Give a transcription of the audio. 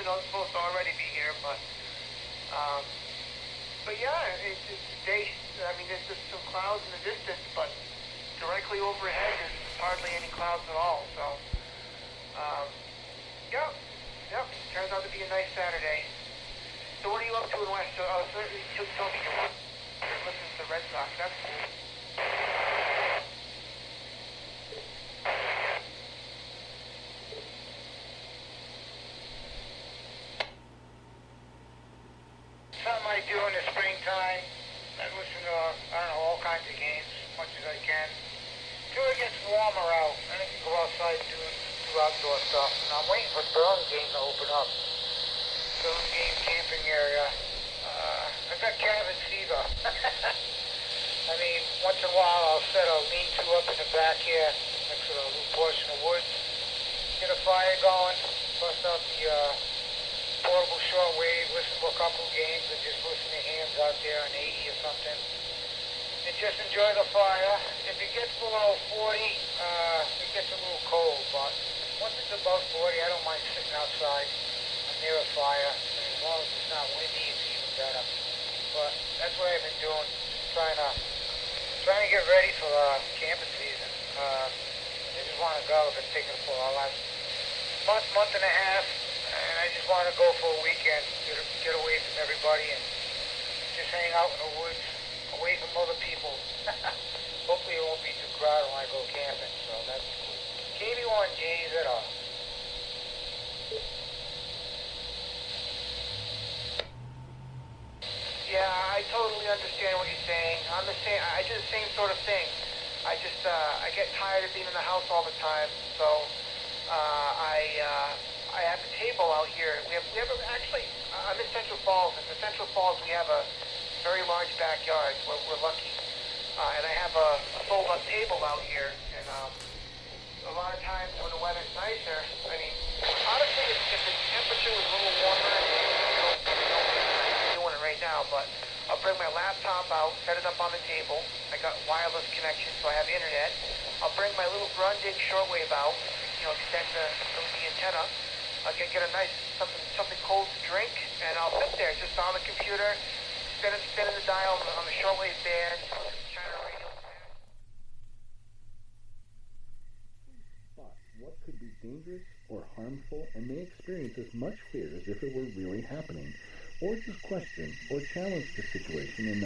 supposed to already be here, um, but yeah, there's just some clouds in the distance, but directly overhead, there's hardly any clouds at all. So, yeah, yep. Turns out to be a nice Saturday. So what are you up to in West? So you told me you're listening to the Red Sox. That's cool. Something I do in the springtime. I listen to, all kinds of games as much as I can. Till it gets warmer out, and I can go outside and do outdoor stuff. And I'm waiting for Burlingame to open up. Burlingame camping area. I've got cabin fever. I mean, once in a while I'll set a lean-to up in the back here, next to a little portion of woods. Get a fire going, bust out the portable shortwave, listen to a couple games, and just listen to hams out there on 80 or something. And just enjoy the fire. If it gets below 40, it gets a little cold, but once it's above 40, I don't mind sitting outside near a fire. And as long as it's not windy, it's even better. But that's what I've been doing, just trying to get ready for camping season. I just want to go. I've been taking it for the last month and a half, and I just want to go for a weekend, get away from everybody, and just hang out in the woods, away from other people. Hopefully it won't be too crowded when I go camping, so that's cool. KB1JZR. Yeah, I totally understand what you're saying. I do the same sort of thing. I get tired of being in the house all the time, so I have a table out here. I'm in Central Falls. In Central Falls, we have a very large backyard. We're lucky. And I have a fold-up table out here. And a lot of times when the weather's nicer, honestly, if the temperature was a little warmer, I'm doing it right now, but I'll bring my laptop out, set it up on the table. I got wireless connection, so I have internet. I'll bring my little Grundig shortwave out, extend the antenna. I'll get a nice something cold to drink, and I'll sit there just on the computer, spinning the dial on the shortwave band, China radio. Spot what could be dangerous or harmful and may experience as much fear as if it were really happening, or just question or challenge the situation in